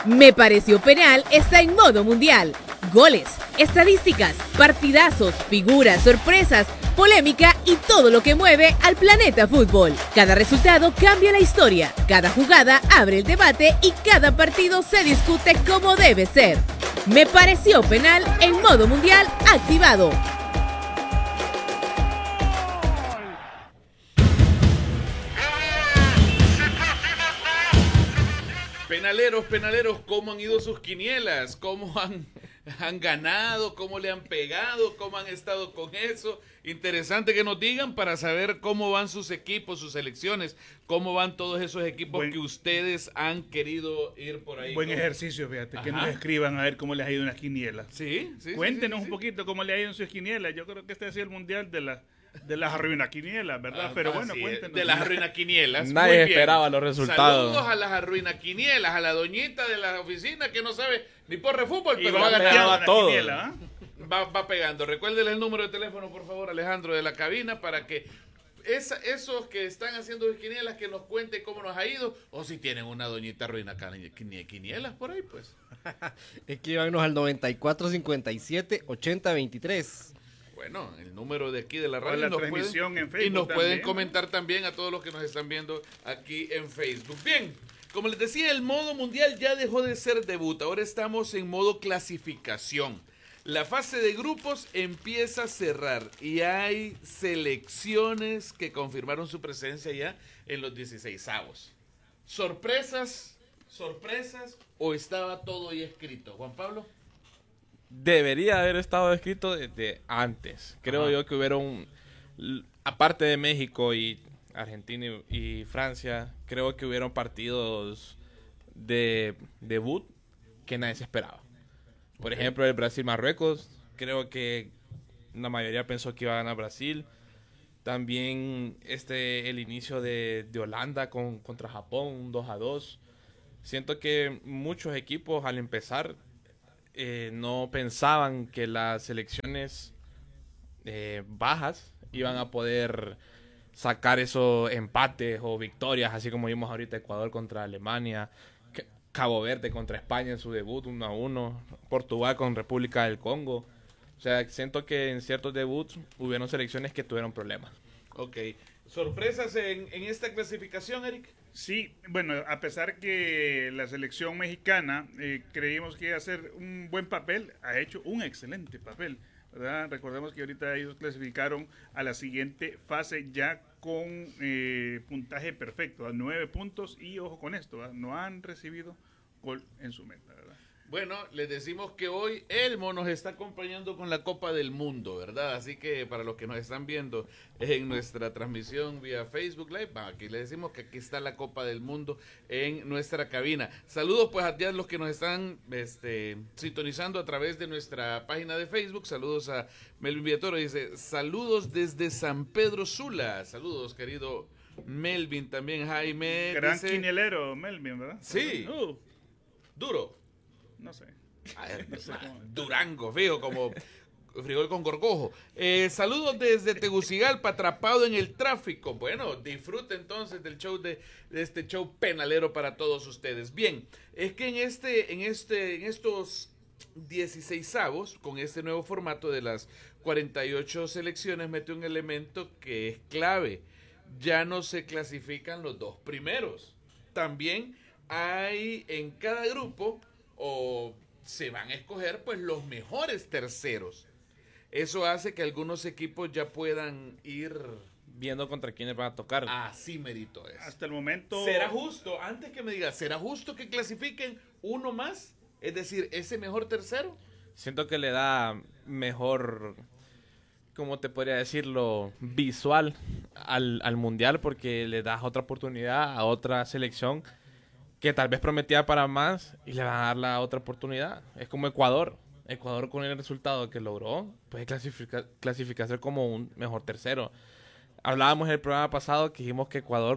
Me Pareció Penal está en modo mundial. Goles, estadísticas, partidazos, figuras, sorpresas, polémica y todo lo que mueve al planeta fútbol. Cada resultado cambia la historia, cada jugada abre el debate y cada partido se discute como debe ser. Me Pareció Penal en modo mundial activado. Penaleros, ¿cómo han ido sus quinielas? ¿Cómo han ganado? ¿Cómo le han pegado? ¿Cómo han estado con eso? Interesante que nos digan para saber cómo van sus equipos, sus selecciones, cómo van todos esos equipos que ustedes han querido ir por ahí. Buen ejercicio, fíjate, que nos escriban a ver cómo les ha ido en las quinielas. Sí. Cuéntenos un poquito cómo les ha ido en sus quinielas. Yo creo que este ha sido el mundial de las arruinaquinielas, ¿verdad? Pero bueno, cuéntenos. De las arruinaquinielas. Nadie esperaba los resultados. Saludos a las arruinaquinielas, a la doñita de la oficina que no sabe ni por fútbol, pero va va ganando a todo. Quiniela, va pegando. Recuérdele el número de teléfono, por favor, Alejandro, de la cabina, para que esos que están haciendo quinielas que nos cuenten cómo nos ha ido, o si tienen una doñita arruina quinielas por ahí, pues. Escríbanos al 9457-8023. Bueno, el número de aquí de la radio. La transmisión en Facebook. Y nos también, pueden comentar también a todos los que nos están viendo aquí en Facebook. Bien, como les decía, el modo mundial ya dejó de ser debut. Ahora estamos en modo clasificación. La fase de grupos empieza a cerrar y hay selecciones que confirmaron su presencia ya en los 16avos. ¿Sorpresas o estaba todo ya escrito? Juan Pablo. Debería haber estado escrito desde antes. Creo yo que hubieron, aparte de México y Argentina y Francia, creo que hubieron partidos de debut que nadie se esperaba. Por ejemplo, el Brasil-Marruecos, creo que la mayoría pensó que iba a ganar Brasil. También el inicio de Holanda contra Japón, un 2-2. Siento que muchos equipos al empezar no pensaban que las selecciones bajas iban a poder sacar esos empates o victorias, así como vimos ahorita Ecuador contra Alemania, Cabo Verde contra España en su debut 1-1, Portugal con República del Congo. O sea, siento que en ciertos debuts hubieron selecciones que tuvieron problemas. Ok. ¿Sorpresas en esta clasificación, Eric? Sí, bueno, a pesar que la selección mexicana creímos que iba a hacer un buen papel, ha hecho un excelente papel, ¿verdad? Recordemos que ahorita ellos clasificaron a la siguiente fase ya con puntaje perfecto, a 9 puntos, y ojo con esto, ¿verdad? No han recibido gol en su meta, ¿verdad? Bueno, les decimos que hoy Elmo nos está acompañando con la Copa del Mundo, ¿verdad? Así que para los que nos están viendo en nuestra transmisión vía Facebook Live, aquí les decimos que aquí está la Copa del Mundo en nuestra cabina. Saludos pues a todos los que nos están sintonizando a través de nuestra página de Facebook. Saludos a Melvin Villatoro, dice, saludos desde San Pedro Sula. Saludos, querido Melvin, también Jaime. Gran quinielero, Melvin, ¿verdad? Sí, duro. No sé. Durango, fío, como frijol con gorgojo. Saludos desde Tegucigalpa, atrapado en el tráfico. Bueno, disfrute entonces del show de este show penalero para todos ustedes. Bien, es que en estos 16avos, con este nuevo formato de las 48 selecciones, mete un elemento que es clave. Ya no se clasifican los dos primeros. También hay en cada grupo, o se van a escoger pues los mejores terceros. Eso hace que algunos equipos ya puedan ir viendo contra quiénes van a tocar. Así merito es. Hasta el momento. ¿Será justo? Antes que me digas, ¿será justo que clasifiquen uno más? Es decir, ese mejor tercero. Siento que le da mejor, ¿cómo te podría decirlo? Visual al mundial, porque le das otra oportunidad a otra selección que tal vez prometía para más y le van a dar la otra oportunidad. Es como Ecuador. Ecuador, con el resultado que logró, puede clasificarse como un mejor tercero. Hablábamos en el programa pasado que dijimos que Ecuador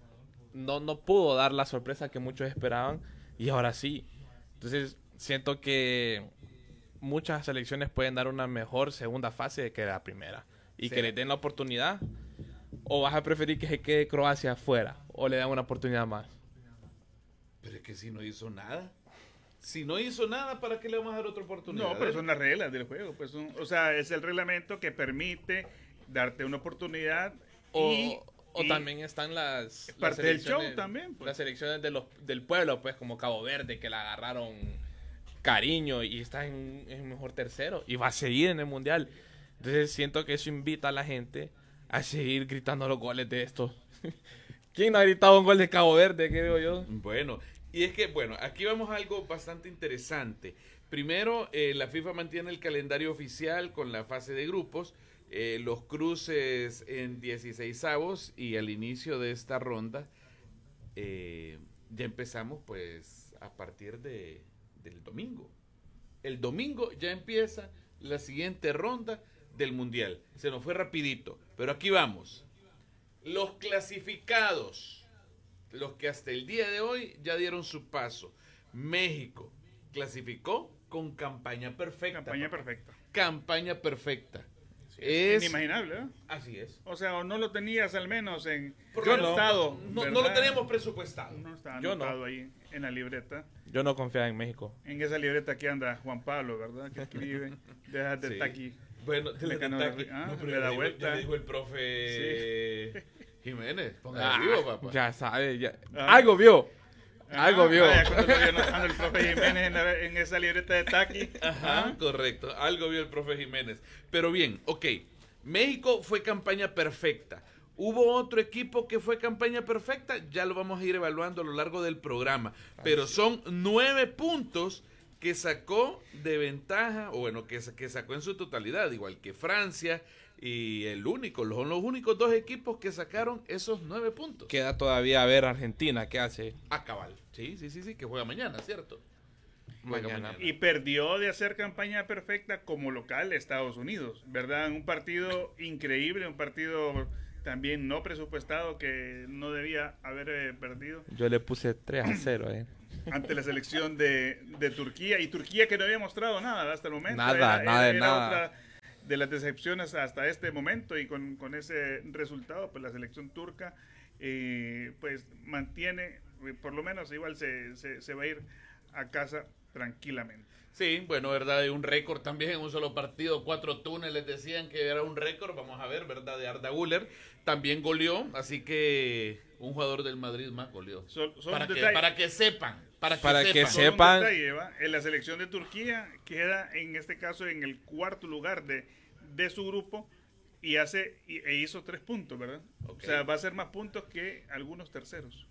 no pudo dar la sorpresa que muchos esperaban, y ahora sí. Entonces siento que muchas selecciones pueden dar una mejor segunda fase que la primera, y que le den la oportunidad. ¿O vas a preferir que se quede Croacia afuera o le dan una oportunidad más? Pero es que si no hizo nada. Si no hizo nada, ¿para qué le vamos a dar otra oportunidad? No, pero son las reglas del juego. Pues o sea, es el reglamento que permite darte una oportunidad O y también están las parte del show selecciones- también, pues. Las selecciones del pueblo, pues, como Cabo Verde, que la agarraron cariño y está en mejor tercero y va a seguir en el Mundial. Entonces siento que eso invita a la gente a seguir gritando los goles de estos. ¿Quién no ha gritado un gol de Cabo Verde, creo yo? Bueno, y es que, bueno, aquí vamos a algo bastante interesante. Primero, la FIFA mantiene el calendario oficial con la fase de grupos, los cruces en 16avos y al inicio de esta ronda ya empezamos pues a partir del domingo. El domingo ya empieza la siguiente ronda del Mundial. Se nos fue rapidito, pero aquí vamos. Los clasificados, los que hasta el día de hoy ya dieron su paso. México clasificó con campaña perfecta. Campaña papá. perfecta. Campaña perfecta. Es inimaginable, ¿eh? Así es. O sea, o no lo tenías al menos en Por Yo lo menos anotado, no ¿verdad? lo teníamos presupuestado. No está Yo no. anotado ahí en la libreta. Yo no confiaba en México. En esa libreta aquí anda Juan Pablo, ¿verdad? Que escribe. Deja de Sí. estar aquí. Bueno, Le ganó pero le da ya vuelta. dijo el profe Jiménez. Ponga vivo, papá. Ya sabe, ya. Ah. Algo vio. Ah, Algo vio. ya cuando lo vio anotando el profe Jiménez en esa libreta de Taki. Ajá, correcto. Algo vio el profe Jiménez. Pero bien, ok. México fue campaña perfecta. ¿Hubo otro equipo que fue campaña perfecta? Ya lo vamos a ir evaluando a lo largo del programa. Pero son 9 puntos que sacó de ventaja, o bueno, que sacó en su totalidad, igual que Francia, y son los únicos 2 equipos que sacaron esos 9 puntos. Queda todavía a ver Argentina, ¿qué hace? A cabal. Sí, que juega mañana, ¿cierto? Juega Mañana. Y perdió de hacer campaña perfecta como local Estados Unidos, ¿verdad? Un partido increíble, un partido también no presupuestado que no debía haber perdido Yo le puse 3-0, ante la selección de Turquía. Y Turquía que no había mostrado nada hasta el momento. Nada, nada de nada. Otra de las decepciones hasta este momento, y con ese resultado, pues la selección turca pues mantiene, por lo menos igual se va a ir a casa tranquilamente. Sí, bueno, verdad, de un récord también en un solo partido, 4 túneles decían que era un récord, vamos a ver, verdad, de Arda Güler, también goleó, así que un jugador del Madrid más goleó. Son Para detalles. que sepan, para que que sepan. Solo un sepan. detalle, ¿va? En la selección de Turquía queda en este caso en el 4º lugar de su grupo y hizo 3 puntos, ¿verdad? Ok. O sea, va a hacer más puntos que algunos terceros.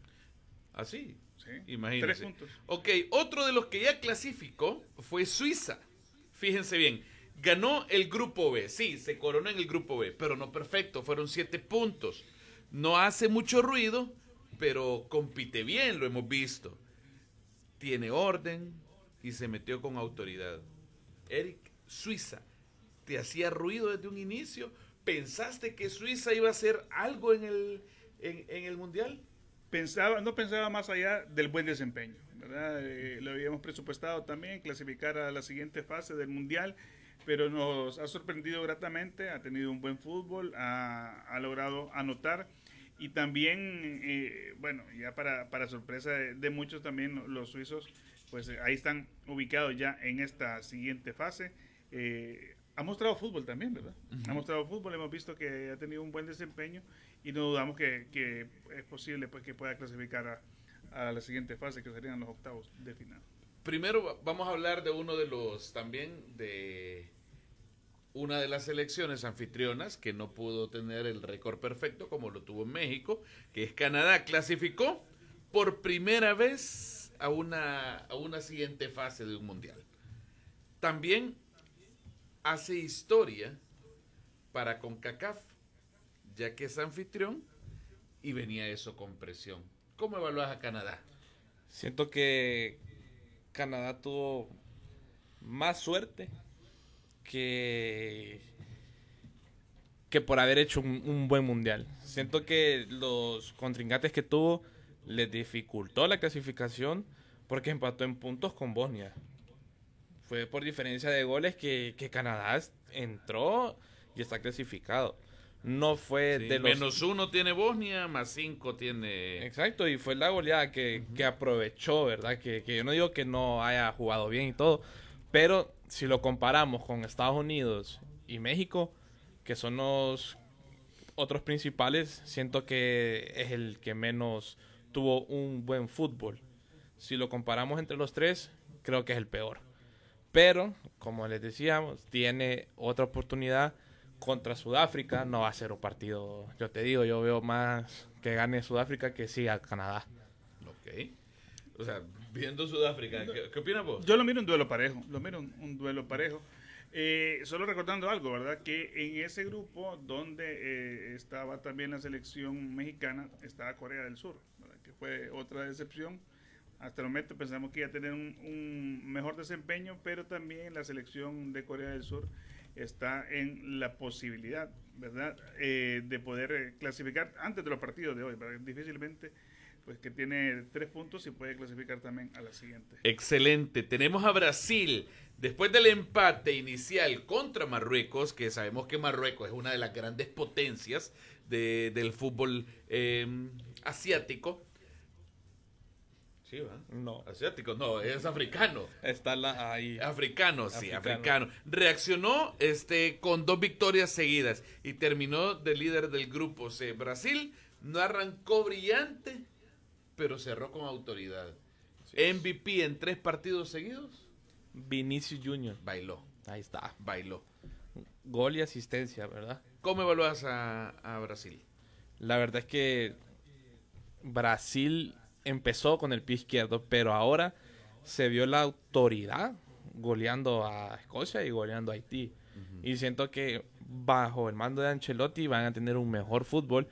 Así, ¿Sí? imagínense. 3 puntos. Ok, otro de los que ya clasificó fue Suiza. Fíjense bien, ganó el grupo B, sí, se coronó en el grupo B, pero no perfecto, fueron 7 puntos. No hace mucho ruido, pero compite bien, lo hemos visto. Tiene orden y se metió con autoridad. Eric, Suiza, ¿te hacía ruido desde un inicio? ¿Pensaste que Suiza iba a hacer algo en el Mundial? No pensaba más allá del buen desempeño, ¿verdad? Lo habíamos presupuestado también, clasificar a la siguiente fase del Mundial, pero nos ha sorprendido gratamente, ha tenido un buen fútbol, ha logrado anotar, y también, bueno, ya para sorpresa de muchos también, los suizos, pues ahí están ubicados ya en esta siguiente fase. Ha mostrado fútbol también, ¿verdad? Ha mostrado fútbol, hemos visto que ha tenido un buen desempeño, y no dudamos que es posible pues que pueda clasificar a la siguiente fase, que serían los octavos de final. Primero vamos a hablar de uno de los, también de una de las selecciones anfitrionas que no pudo tener el récord perfecto como lo tuvo en México, que es Canadá. Clasificó por primera vez a una siguiente fase de un mundial. También hace historia para CONCACAF, ya que es anfitrión y venía eso con presión. ¿Cómo evalúas a Canadá? Siento que Canadá tuvo más suerte que por haber hecho un buen mundial. Siento que los contrincantes que tuvo les dificultó la clasificación porque empató en puntos con Bosnia. Fue por diferencia de goles que Canadá entró y está clasificado. no fue Sí, de los... -1 tiene Bosnia, +5 tiene... Exacto, y fue la goleada que aprovechó, ¿verdad? Que yo no digo que no haya jugado bien y todo, pero si lo comparamos con Estados Unidos y México, que son los otros principales, siento que es el que menos tuvo un buen fútbol. Si lo comparamos entre los tres, creo que es el peor. Pero, como les decíamos, tiene otra oportunidad contra Sudáfrica. No va a ser un partido, yo te digo, yo veo más que gane Sudáfrica que sí a Canadá. Ok. O sea, viendo Sudáfrica, ¿qué opinas vos? Yo lo miro un duelo parejo, un duelo parejo. Solo recordando algo, ¿verdad? Que en ese grupo donde estaba también la selección mexicana, estaba Corea del Sur, ¿verdad? Que fue otra decepción. Hasta el momento pensamos que iba a tener un mejor desempeño, pero también la selección de Corea del Sur está en la posibilidad, ¿verdad? De poder clasificar antes de los partidos de hoy, ¿verdad? Difícilmente, pues que tiene 3 puntos y puede clasificar también a la siguiente. Excelente. Tenemos a Brasil. Después del empate inicial contra Marruecos, que sabemos que Marruecos es una de las grandes potencias del fútbol asiático. Sí, ¿va? No. Asiático, no, es africano. Está ahí. Africano, sí, africano. Reaccionó con 2 victorias seguidas y terminó de líder del grupo C. Brasil no arrancó brillante, pero cerró con autoridad. Sí. MVP en 3 partidos seguidos. Vinicius Junior. Bailó, Ahí está. bailó. Gol y asistencia, ¿verdad? ¿Cómo evalúas a Brasil? La verdad es que Brasil empezó con el pie izquierdo, pero ahora se vio la autoridad goleando a Escocia y goleando a Haití. Y siento que bajo el mando de Ancelotti van a tener un mejor fútbol.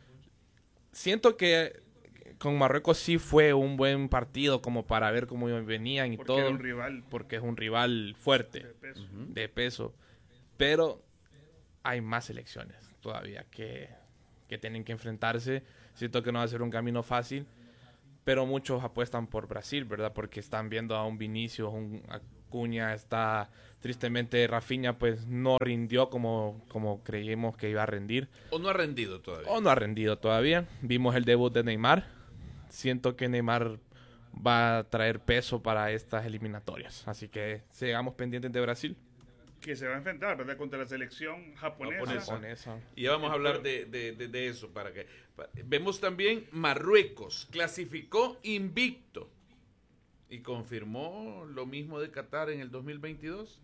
Siento que con Marruecos sí fue un buen partido como para ver cómo venían y Porque todo. era un rival Porque es un rival fuerte, de peso. de peso. Pero hay más selecciones todavía que tienen que enfrentarse. Siento que no va a ser un camino fácil, pero muchos apuestan por Brasil, ¿verdad? Porque están viendo a un Vinicius, un Acuña, está tristemente Rafinha, pues no rindió como creímos que iba a rendir. ¿O no ha rendido todavía? O no ha rendido todavía. Vimos el debut de Neymar. Siento que Neymar va a traer peso para estas eliminatorias. Así que sigamos pendientes de Brasil. Que se va a enfrentar, ¿verdad? Contra la selección japonesa. Y ya vamos a hablar de eso. Vemos también Marruecos. Clasificó invicto. Y confirmó lo mismo de Qatar en el 2022.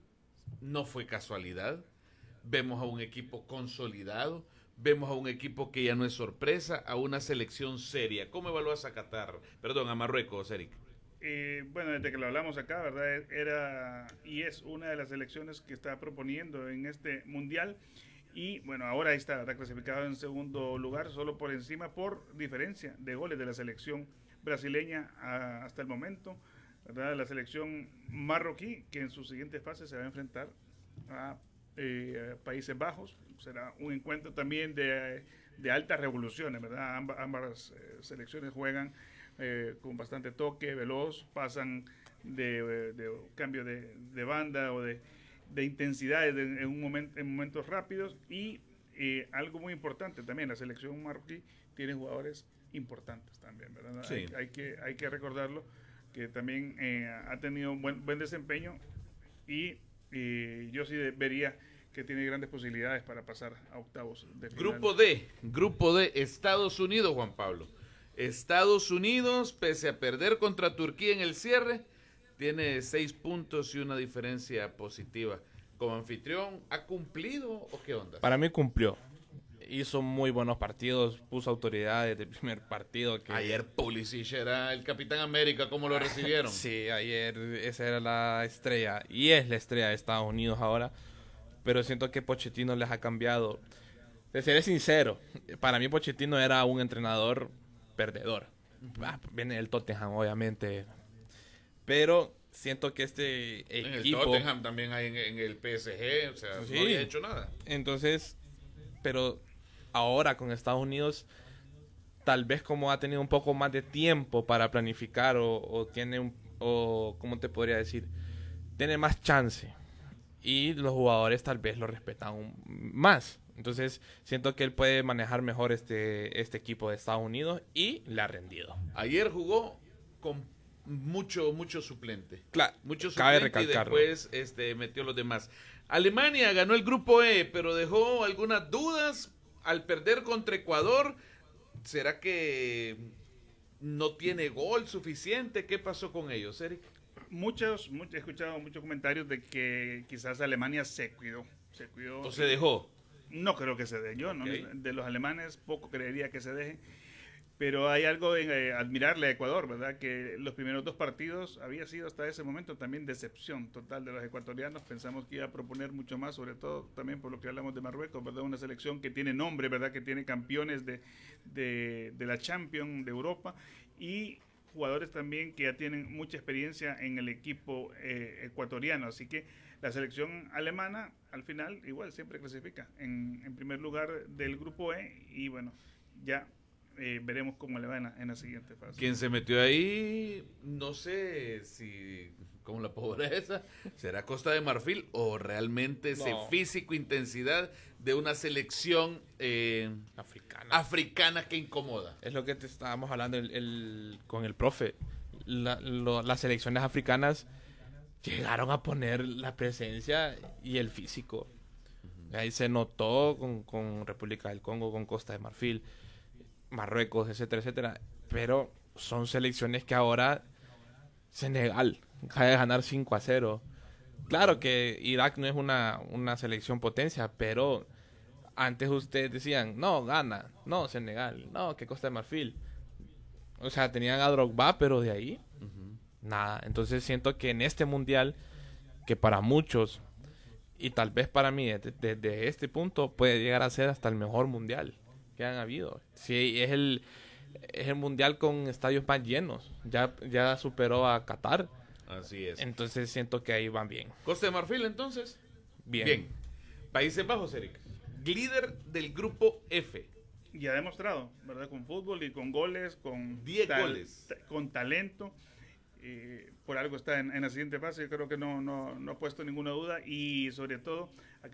No fue casualidad. Vemos a un equipo consolidado. Vemos a un equipo que ya no es sorpresa. A una selección seria. ¿Cómo evalúas a Qatar? Perdón, a Marruecos, Eric. Bueno, desde que lo hablamos acá, ¿verdad? Era y es una de las selecciones que está proponiendo en este mundial. Y bueno, ahora está clasificado en segundo lugar, solo por encima, por diferencia de goles de la selección brasileña hasta el momento, ¿verdad? La selección marroquí, que en su siguiente fase se va a enfrentar a Países Bajos. Será un encuentro también de altas revoluciones, ¿verdad? Ambas selecciones juegan con bastante toque, veloz, pasan de cambio de banda o de intensidad en momentos rápidos. Y algo muy importante también, la selección marroquí tiene jugadores importantes también, ¿verdad? Sí. Hay que recordarlo, que también ha tenido un buen desempeño y yo sí vería que tiene grandes posibilidades para pasar a octavos de final. Grupo D, Estados Unidos, Juan Pablo. Estados Unidos, pese a perder contra Turquía en el cierre, tiene 6 puntos y una diferencia positiva. Como anfitrión, ¿ha cumplido o qué onda? Para mí cumplió. Hizo muy buenos partidos, puso autoridad desde el primer partido. Ayer Pulisic era el Capitán América, ¿cómo lo recibieron? Sí, ayer esa era la estrella y es la estrella de Estados Unidos ahora. Pero siento que Pochettino les ha cambiado. De seré sincero, para mí Pochettino era un entrenador perdedor. Viene del Tottenham, obviamente. Pero siento que este equipo... En el Tottenham también hay en el PSG, o sea, sí, no había hecho nada. Entonces, pero ahora con Estados Unidos, tal vez como ha tenido un poco más de tiempo para planificar o tiene ¿cómo te podría decir? Tiene más chance. Y los jugadores tal vez lo respetan más. Entonces, siento que él puede manejar mejor este equipo de Estados Unidos y le ha rendido. Ayer jugó con mucho suplente. Claro, Mucho cabe suplente y recalcarlo. después metió los demás. Alemania ganó el grupo E, pero dejó algunas dudas al perder contra Ecuador. ¿Será que no tiene gol suficiente? ¿Qué pasó con ellos, Eric? He escuchado muchos comentarios de que quizás Alemania se cuidó. ¿O se dejó? No creo que se deje. Yo no, Ok. de los alemanes poco creería que se deje. Pero hay algo en admirarle a Ecuador, ¿verdad? Que los primeros 2 partidos había sido hasta ese momento también decepción total de los ecuatorianos. Pensamos que iba a proponer mucho más, sobre todo también por lo que hablamos de Marruecos, ¿verdad? Una selección que tiene nombre, ¿verdad? Que tiene campeones de la Champions de Europa y jugadores también que ya tienen mucha experiencia en el equipo ecuatoriano. Así que la selección alemana, al final, igual siempre clasifica en primer lugar del grupo E y bueno, ya veremos cómo le va en la siguiente fase. Quien se metió ahí, no sé si con la pobreza, será Costa de Marfil o realmente ese físico, intensidad de una selección africana que incomoda. Es lo que te estábamos hablando con el profe. Las selecciones africanas llegaron a poner la presencia y el físico. Ahí se notó con República del Congo, con Costa de Marfil, Marruecos, etcétera, etcétera. Pero son selecciones que ahora Senegal acaba de ganar 5-0. Claro que Irak no es una selección potencia, pero antes ustedes decían, no, gana, no, Senegal, no, que Costa de Marfil. O sea, tenían a Drogba, pero de ahí, nada. Entonces siento que en este mundial, que para muchos, y tal vez para mí, desde este punto, puede llegar a ser hasta el mejor mundial que han habido. Sí, es el mundial con estadios más llenos. Ya superó a Qatar. Así es. Entonces siento que ahí van bien. Costa de Marfil, entonces. Bien. Países Bajos, Eric. Líder del grupo F. Y ha demostrado, ¿verdad? Con fútbol y con goles, con 10 goles. Con talento. Por algo está en la siguiente fase. Yo creo que no ha puesto ninguna duda y sobre todo